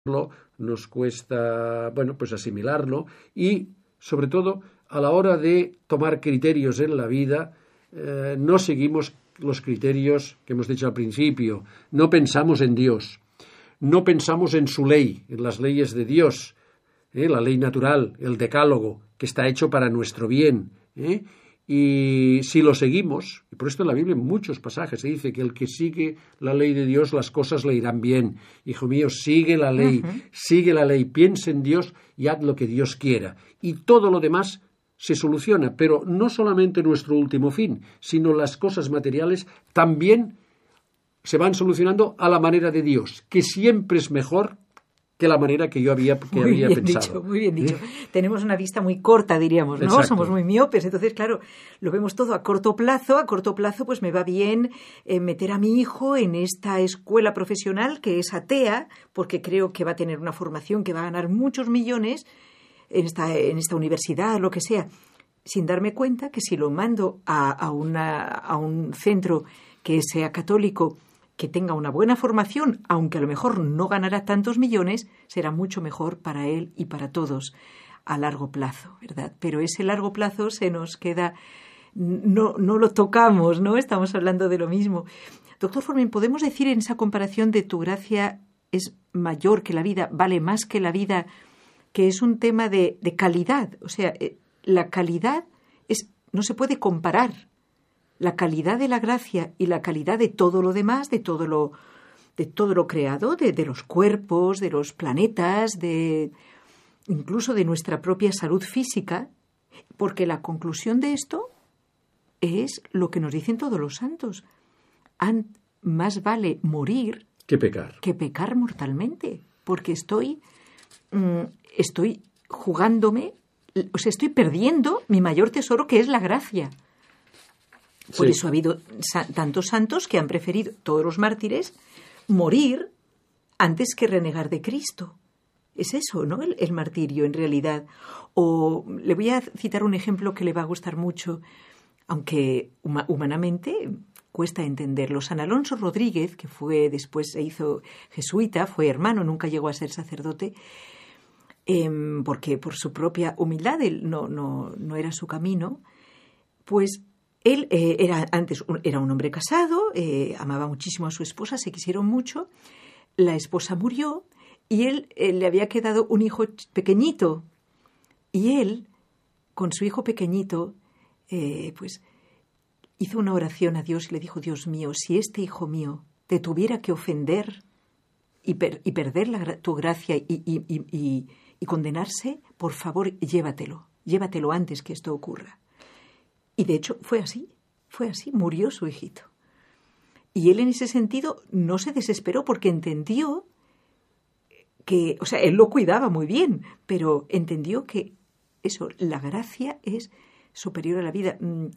nos cuesta, bueno, pues asimilarlo y, sobre todo, a la hora de tomar criterios en la vida, no seguimos los criterios que hemos dicho al principio, no pensamos en Dios, no pensamos en su ley, en las leyes de Dios, la ley natural, el decálogo, que está hecho para nuestro bien, y si lo seguimos, y por esto en la Biblia en muchos pasajes se dice que el que sigue la ley de Dios, las cosas le irán bien. Hijo mío, sigue la ley, piensa en Dios y haz lo que Dios quiera. Y todo lo demás se soluciona, pero no solamente nuestro último fin, sino las cosas materiales también se van solucionando a la manera de Dios, que siempre es mejor que la manera que yo había pensado. Muy bien dicho. Tenemos una vista muy corta, diríamos, ¿no? Exacto. Somos muy miopes, entonces, claro, lo vemos todo a corto plazo. A corto plazo, pues me va bien meter a mi hijo en esta escuela profesional que es atea, porque creo que va a tener una formación que va a ganar muchos millones en esta universidad, lo que sea, sin darme cuenta que si lo mando a un centro que sea católico, que tenga una buena formación, aunque a lo mejor no ganará tantos millones, será mucho mejor para él y para todos a largo plazo, ¿verdad? Pero ese largo plazo se nos queda, no lo tocamos, ¿no? Estamos hablando de lo mismo. Doctor Formen, ¿podemos decir en esa comparación de tu gracia es mayor que la vida, vale más que la vida, que es un tema de calidad? O sea, la calidad no se puede comparar. La calidad de la gracia y la calidad de todo lo demás, de todo lo creado, de los cuerpos, de los planetas, incluso de nuestra propia salud física, porque la conclusión de esto es lo que nos dicen todos los santos. Más vale morir que pecar mortalmente, porque estoy jugándome, o sea, estoy perdiendo mi mayor tesoro, que es la gracia. Por eso ha habido tantos santos que han preferido, todos los mártires, morir antes que renegar de Cristo. Es eso, ¿no? El martirio, en realidad. O le voy a citar un ejemplo que le va a gustar mucho, aunque humanamente cuesta entenderlo. San Alonso Rodríguez, que después se hizo jesuita, fue hermano, nunca llegó a ser sacerdote, porque por su propia humildad él no era su camino, pues él era un hombre casado, amaba muchísimo a su esposa, se quisieron mucho, la esposa murió y él le había quedado un hijo pequeñito. Y él, con su hijo pequeñito, pues hizo una oración a Dios y le dijo: Dios mío, si este hijo mío te tuviera que ofender y perder tu gracia y condenarse, por favor, llévatelo antes que esto ocurra. Y de hecho fue así, murió su hijito. Y él en ese sentido no se desesperó porque entendió que, o sea, él lo cuidaba muy bien, pero entendió que eso, la gracia es superior a la vida.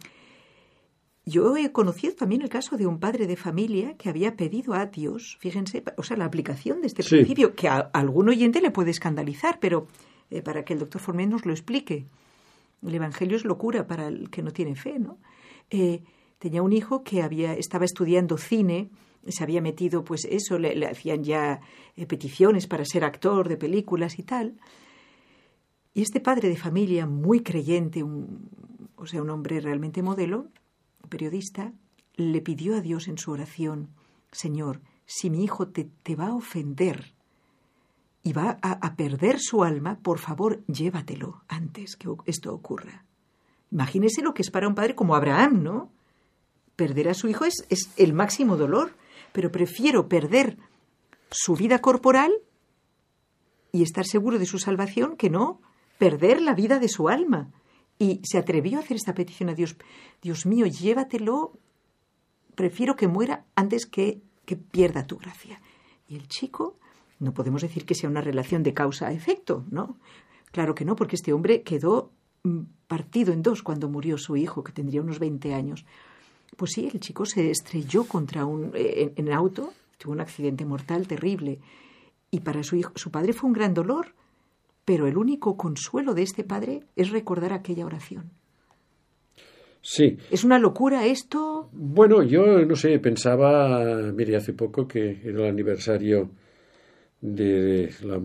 Yo he conocido también el caso de un padre de familia que había pedido a Dios, fíjense, o sea, la aplicación de este principio, que a algún oyente le puede escandalizar, pero para que el doctor Formen nos lo explique. El Evangelio es locura para el que no tiene fe, ¿no? Tenía un hijo que estaba estudiando cine, se había metido, pues eso, le hacían ya peticiones para ser actor de películas y tal. Y este padre de familia, muy creyente, un hombre realmente modelo, periodista, le pidió a Dios en su oración: Señor, si mi hijo te va a ofender y va a perder su alma, por favor, llévatelo antes que esto ocurra. Imagínese lo que es para un padre como Abraham, ¿no? Perder a su hijo es el máximo dolor, pero prefiero perder su vida corporal y estar seguro de su salvación que no perder la vida de su alma. Y se atrevió a hacer esta petición a Dios: Dios mío, llévatelo, prefiero que muera antes que pierda tu gracia. Y el chico, no podemos decir que sea una relación de causa a efecto, ¿no? Claro que no, porque este hombre quedó partido en dos cuando murió su hijo, que tendría unos 20 años. Pues sí, el chico se estrelló contra en auto, tuvo un accidente mortal terrible. Y para su hijo, su padre fue un gran dolor, pero el único consuelo de este padre es recordar aquella oración. Sí. ¿Es una locura esto? Bueno, yo no sé, pensaba, mire, hace poco que era el aniversario de la